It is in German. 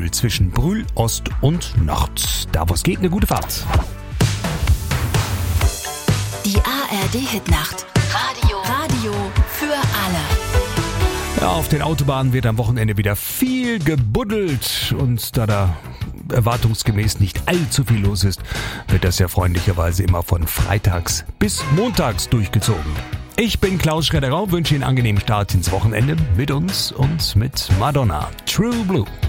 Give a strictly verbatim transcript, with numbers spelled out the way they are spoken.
Brühl zwischen Brühl, Ost und Nord. Da wo es geht, eine gute Fahrt. Die A R D-Hitnacht. Radio. Radio für alle. Ja, auf den Autobahnen wird am Wochenende wieder viel gebuddelt. Und da da erwartungsgemäß nicht allzu viel los ist, wird das ja freundlicherweise immer von freitags bis montags durchgezogen. Ich bin Klaus Schredderau, wünsche Ihnen einen angenehmen Start ins Wochenende mit uns und mit Madonna. True Blue.